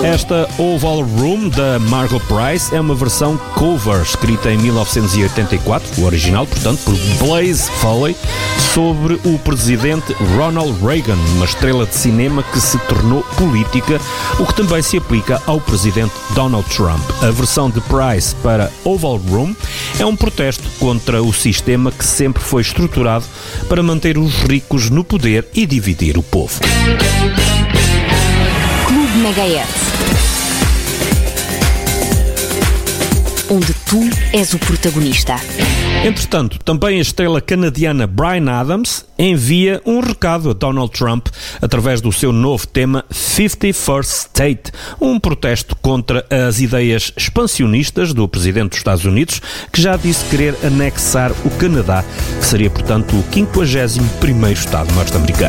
Esta Oval Room, da Margot Price, é uma versão cover, escrita em 1984, o original, portanto, por Blaze Foley, sobre o presidente Ronald Reagan, uma estrela de cinema que se tornou política, o que também se aplica ao presidente Donald Trump. A versão de Price para Oval Room é um protesto contra o sistema que sempre foi estruturado para manter os ricos no poder e dividir o povo. Clube Megahertz, onde tu és o protagonista. Entretanto, também a estrela canadiana Bryan Adams envia um recado a Donald Trump através do seu novo tema 51st State, um protesto contra as ideias expansionistas do presidente dos Estados Unidos, que já disse querer anexar o Canadá, que seria, portanto, o 51º Estado norte-americano.